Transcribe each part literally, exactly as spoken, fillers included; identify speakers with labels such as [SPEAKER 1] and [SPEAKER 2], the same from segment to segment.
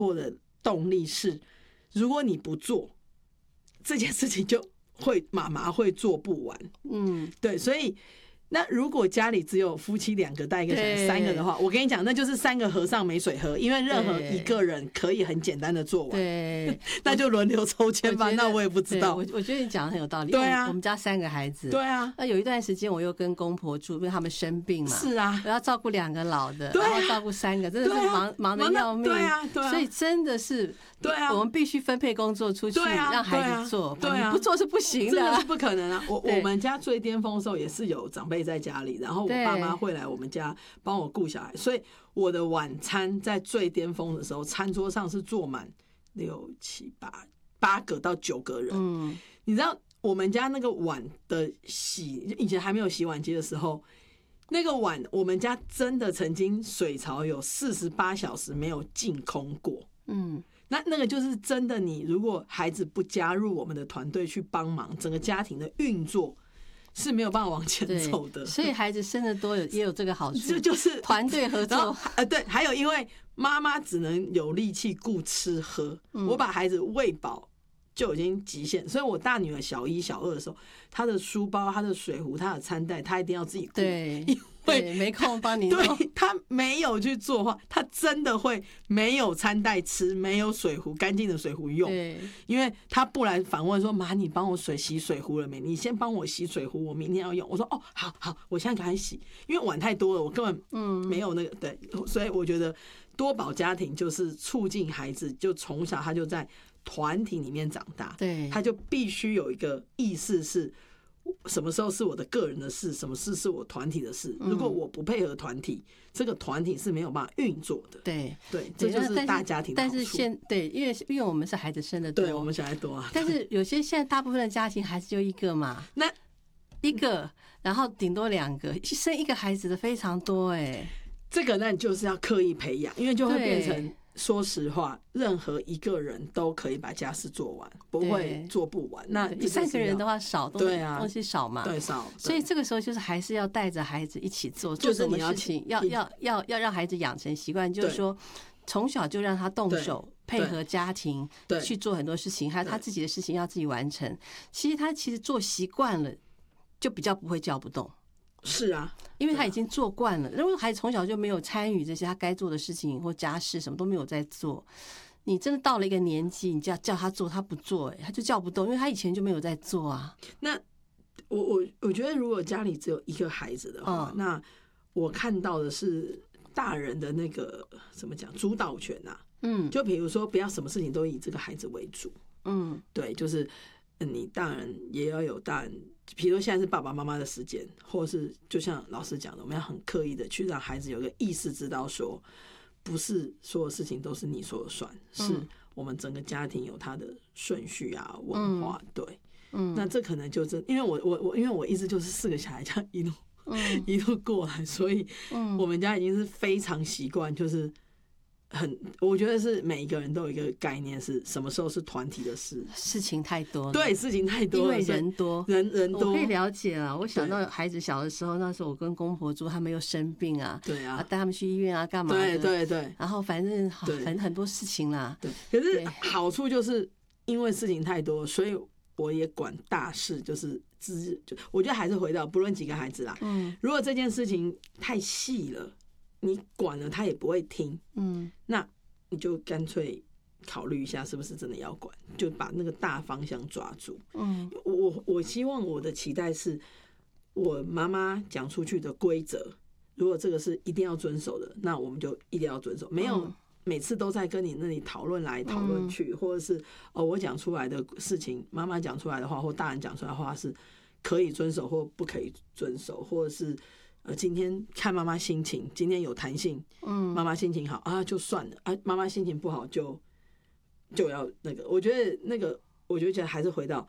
[SPEAKER 1] 我的动力是，如果你不做这件事情，就会妈妈会做不完。嗯，对，所以。那如果家里只有夫妻两个带一个小孩三个的话，我跟你讲，那就是三个和尚没水喝，因为任何一个人可以很简单的做完，对，那就轮流抽签吧。那我也不知道，
[SPEAKER 2] 我我觉得你讲的很有道理。
[SPEAKER 1] 对啊，
[SPEAKER 2] 我们家三个孩子，
[SPEAKER 1] 对啊，
[SPEAKER 2] 那有一段时间我又跟公婆住，因为他们生病嘛，
[SPEAKER 1] 是啊，
[SPEAKER 2] 我要照顾两个老的，
[SPEAKER 1] 对啊，
[SPEAKER 2] 然后照顾三个，真的是忙忙得要命，
[SPEAKER 1] 对啊，对啊，
[SPEAKER 2] 所以真的是，
[SPEAKER 1] 对啊，
[SPEAKER 2] 我们必须分配工作出去，让孩子做，
[SPEAKER 1] 对啊，
[SPEAKER 2] 你不做是不行的，
[SPEAKER 1] 真的是不可能啊。我我们家最巅峰的时候也是有长辈在家里，然后。我爸妈会来我们家帮我顾小孩，所以我的晚餐在最巅峰的时候，餐桌上是坐满六七八八个到九个人。嗯，你知道我们家那个碗的洗，以前还没有洗碗机的时候，那个碗我们家真的曾经水槽有四十八小时没有净空过。嗯。那那个就是真的，你如果孩子不加入我们的团队去帮忙，整个家庭的运作。是没有办法往前走的，
[SPEAKER 2] 所以孩子生的多有也有这个好处，
[SPEAKER 1] 就就是
[SPEAKER 2] 团队合作。
[SPEAKER 1] 呃，对，还有因为妈妈只能有力气顾吃喝，嗯、我把孩子喂饱就已经极限，所以我大女儿小一、小二的时候，她的书包、她的水壶、她的餐袋，她一定要自己顾，
[SPEAKER 2] 对，
[SPEAKER 1] 因为
[SPEAKER 2] 没空帮你弄。
[SPEAKER 1] 对，她没有去做的话，她真的会没有餐袋吃，没有水壶干净的水壶用。对，因为她不来反问说：“妈，你帮我水洗水壶了没？你先帮我洗水壶，我明天要用。”我说：“哦，好好，我现在赶快洗，因为碗太多了，我根本嗯没有那个对。”所以我觉得多宝家庭就是促进孩子，就从小他就在团体里面长大，对，他就必须有一个意识是。什么时候是我的个人的事，什么事是我团体的事？如果我不配合团体，这个团体是没有办法运作的。
[SPEAKER 2] 对
[SPEAKER 1] 对，这就是大家庭的好处。
[SPEAKER 2] 但是现对，因为因为我们是孩子生的多，
[SPEAKER 1] 对我们小孩多啊。
[SPEAKER 2] 但是有些现在大部分的家庭孩子就一个嘛，那一个，然后顶多两个，生一个孩子的非常多哎、欸。
[SPEAKER 1] 这个那你就是要刻意培养，因为就会变成。说实话，任何一个人都可以把家事做完，不会做不完。那
[SPEAKER 2] 三个人的话少，
[SPEAKER 1] 对啊，
[SPEAKER 2] 东西少嘛，
[SPEAKER 1] 对少。
[SPEAKER 2] 所以这个时候就是还是要带着孩子一起做，做什么事情要要要要让孩子养成习惯，就是说从小就让他动手配合家庭去做很多事情，还有他自己的事情要自己完成。其实他其实做习惯了，就比较不会叫不动。
[SPEAKER 1] 是啊，
[SPEAKER 2] 因为他已经做惯了。如果孩子从小就没有参与这些他该做的事情或家事，什么都没有在做，你真的到了一个年纪，你叫叫他做，他不做、欸，他就叫不动，因为他以前就没有在做啊。
[SPEAKER 1] 那我我我觉得，如果家里只有一个孩子的话，嗯、那我看到的是大人的那个怎么讲主导权啊。嗯，就比如说，不要什么事情都以这个孩子为主。嗯，对，就是你大人也要有大人。比如说现在是爸爸妈妈的时间，或是就像老师讲的，我们要很刻意的去让孩子有一个意识，知道说不是所有事情都是你说了算，是我们整个家庭有它的顺序啊、文化。对，嗯，那这可能就是因为我我我因为我一直就是四个小孩这样一路、嗯、一路过来，所以我们家已经是非常习惯，就是很，我觉得是每一个人都有一个概念，是什么时候是团体的事，
[SPEAKER 2] 事情太多了，
[SPEAKER 1] 对，事情太多了，
[SPEAKER 2] 因为人多，
[SPEAKER 1] 人人多，
[SPEAKER 2] 我可以了解啊。我想到孩子小的时候，那时候我跟公婆住，他们又生病啊，
[SPEAKER 1] 对啊，
[SPEAKER 2] 带他们去医院啊，干嘛的？
[SPEAKER 1] 对对对。
[SPEAKER 2] 然后反正反正很多事情啦。
[SPEAKER 1] 对，可是好处就是因为事情太多，所以我也管大事，就是资，就我觉得还是回到不论几个孩子啦，嗯，如果这件事情太细了。你管了他也不会听，嗯，那你就干脆考虑一下是不是真的要管，就把那个大方向抓住。嗯，我我希望我的期待是，我妈妈讲出去的规则，如果这个是一定要遵守的，那我们就一定要遵守，没有每次都在跟你那里讨论来讨论去，或者是哦我讲出来的事情，妈妈讲出来的话或大人讲出来的话是可以遵守或不可以遵守，或者是。呃，今天看妈妈心情，今天有弹性，嗯，妈妈心情好啊，就算了啊，妈妈心情不好就就要那个，我觉得那个，我就觉得还是回到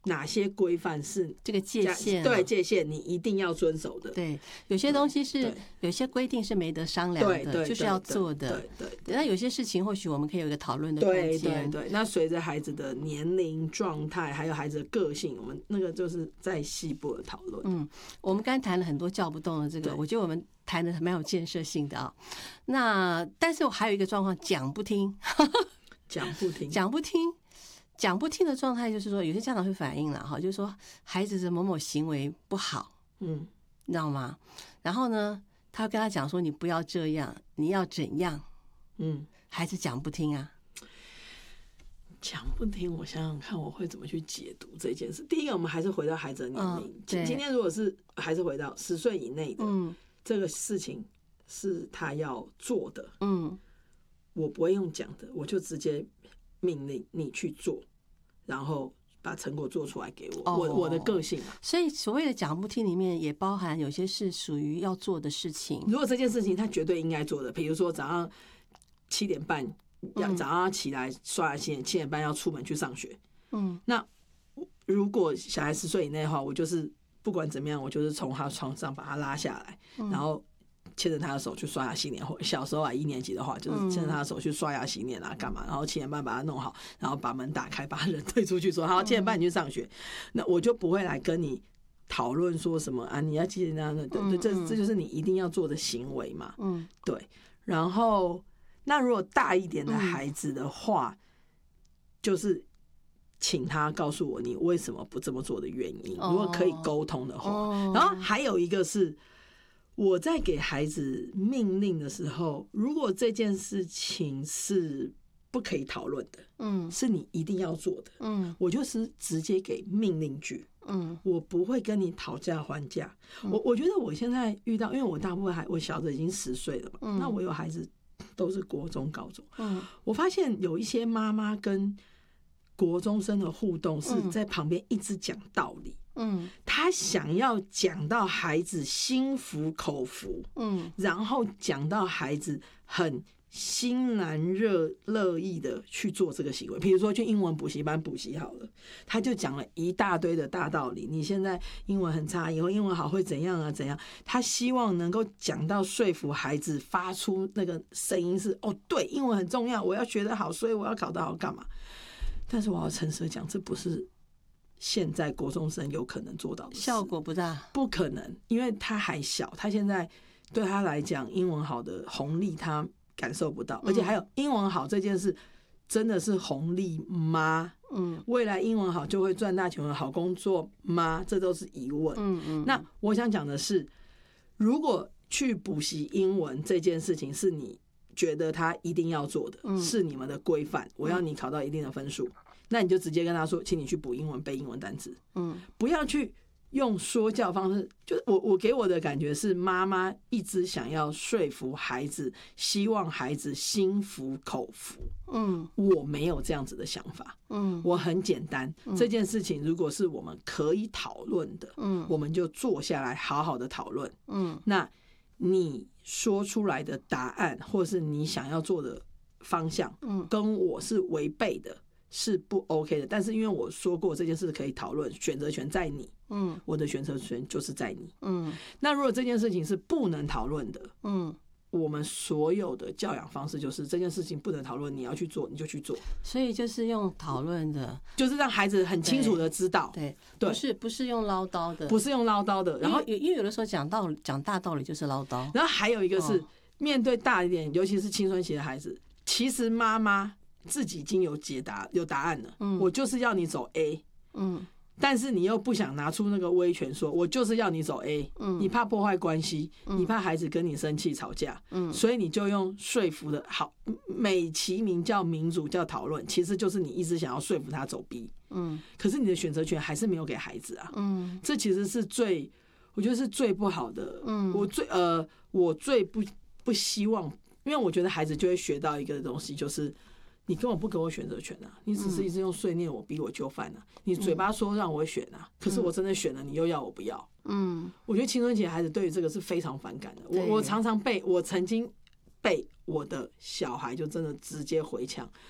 [SPEAKER 1] 哪些规范是
[SPEAKER 2] 这个界限、啊，
[SPEAKER 1] 对界限你一定要遵守的。
[SPEAKER 2] 对，有些东西是有些规定是没得商量的，就是要做的。
[SPEAKER 1] 对对对。
[SPEAKER 2] 那有些事情或许我们可以有一个讨论的空间。
[SPEAKER 1] 对对对。那随着孩子的年龄状态，还有孩子的个性，我们那个就是在细部的讨论。
[SPEAKER 2] 嗯，我们刚才谈了很多叫不动的这个，我觉得我们谈的蛮有建设性的啊。那但是我还有一个状况，讲不听，
[SPEAKER 1] 讲不听，
[SPEAKER 2] 讲不听。讲不听的状态就是说，有些家长会反映了哈，就是说孩子的某某行为不好，嗯，你知道吗？然后呢，他跟他讲说，你不要这样，你要怎样，嗯，孩子讲不听啊，
[SPEAKER 1] 讲不听。我想想看，我会怎么去解读这件事。第一个，我们还是回到孩子的年龄。嗯、今天如果是还是回到十岁以内的，嗯，这个事情是他要做的，嗯，我不会用讲的，我就直接命令你去做。然后把成果做出来给我，我、oh, 我的个性啊。
[SPEAKER 2] 所以所谓的讲不听里面也包含有些是属于要做的事情。
[SPEAKER 1] 如果这件事情他绝对应该做的，比如说早上七点半要、嗯、早上起来刷牙洗脸，七点半要出门去上学。嗯，那如果小孩十岁以内的话，我就是不管怎么样，我就是从他床上把他拉下来，嗯、然后牵着他的手去刷牙洗脸，或小时候啊一年级的话，就是牵着他的手去刷牙洗脸啊，干嘛？然后七点半把他弄好，然后把门打开，把人推出去，说好七点半你去上学。那我就不会来跟你讨论说什么啊，你要记得那样，对对，这这就是你一定要做的行为嘛。嗯，对。然后，那如果大一点的孩子的话，就是请他告诉我你为什么不这么做的原因，如果可以沟通的话。然后还有一个是。我在给孩子命令的时候，如果这件事情是不可以讨论的，嗯，是你一定要做的，嗯，我就是直接给命令句，嗯，我不会跟你讨价还价。嗯、我我觉得我现在遇到，因为我大部分孩我小的已经十岁了嘛，嗯，那我有孩子都是国中、高中，嗯，我发现有一些妈妈跟国中生的互动是在旁边一直讲道理。嗯，他想要讲到孩子心服口服，嗯，然后讲到孩子很欣然热乐意的去做这个行为。比如说去英文补习班补习好了，他就讲了一大堆的大道理。你现在英文很差，以后英文好会怎样啊？怎样？他希望能够讲到说服孩子，发出那个声音是哦，对，英文很重要，我要学得好，所以我要考得好，干嘛？但是我要诚实的讲，这不是。现在国中生有可能做到的事，
[SPEAKER 2] 效果不大，
[SPEAKER 1] 不可能，因为他还小，他现在对他来讲，英文好的红利他感受不到，而且还有英文好这件事真的是红利吗？嗯，未来英文好就会赚大钱、好工作吗？这都是疑问。嗯嗯。那我想讲的是，如果去补习英文这件事情是你觉得他一定要做的，嗯、是你们的规范，我要你考到一定的分数。那你就直接跟他说，请你去补英文、背英文单词，嗯，不要去用说教方式。就是我我给我的感觉是，妈妈一直想要说服孩子，希望孩子心服口服。嗯，我没有这样子的想法。嗯，我很简单，嗯、这件事情如果是我们可以讨论的，嗯，我们就坐下来好好的讨论。嗯，那你说出来的答案，或是你想要做的方向，嗯，跟我是违背的。是不 OK 的，但是因为我说过这件事可以讨论，选择权在你，嗯，我的选择权就是在你，嗯。那如果这件事情是不能讨论的，嗯，我们所有的教养方式就是这件事情不能讨论，你要去做你就去做。
[SPEAKER 2] 所以就是用讨论的，
[SPEAKER 1] 就是让孩子很清楚的知道，
[SPEAKER 2] 对，对，不是不是用唠叨的，
[SPEAKER 1] 不是用唠叨的。然后
[SPEAKER 2] 因为有的时候讲道理讲大道理就是唠叨。
[SPEAKER 1] 然后还有一个是、哦、面对大一点，尤其是青春期的孩子，其实妈妈。自己已经有解答有答案了，嗯，我就是要你走 A， 嗯，但是你又不想拿出那个威权说，我就是要你走 A，嗯，你怕破坏关系，嗯，你怕孩子跟你生气吵架，嗯，所以你就用说服的好，美其名叫民主叫讨论，其实就是你一直想要说服他走 B，嗯，可是你的选择权还是没有给孩子啊，嗯，这其实是最我觉得是最不好的，嗯，我最呃我最不不希望，因为我觉得孩子就会学到一个东西，就是你根本不给我选择权啊，你只是一直用碎念我逼我就范啊，你嘴巴说让我选啊，可是我真的选了，你又要我不要，嗯，我觉得青春期的孩子对于这个是非常反感的，我我常常被我曾经被我的小孩就真的直接回呛。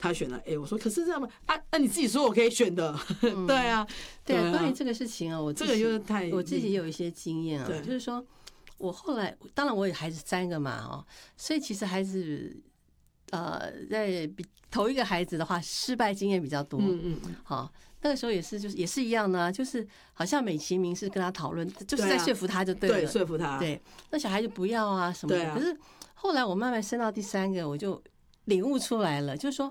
[SPEAKER 1] 他选了 A， 我说可是这样吗？啊，那、啊、你自己说我可以选的，嗯、对啊，
[SPEAKER 2] 对啊。关于这个事情啊，我
[SPEAKER 1] 这个就是太
[SPEAKER 2] 我自己也有一些经验啊，就是说我后来当然我也孩子三个嘛哦，所以其实孩子呃在比头一个孩子的话，失败经验比较多，嗯嗯嗯，好。那个时候也是，就是也是一样的、啊，就是好像美其名是跟他讨论，就是在说服他就对了，
[SPEAKER 1] 对，说服他，
[SPEAKER 2] 对。那小孩就不要啊什么的。啊、可是后来我慢慢升到第三个，我就领悟出来了，就是说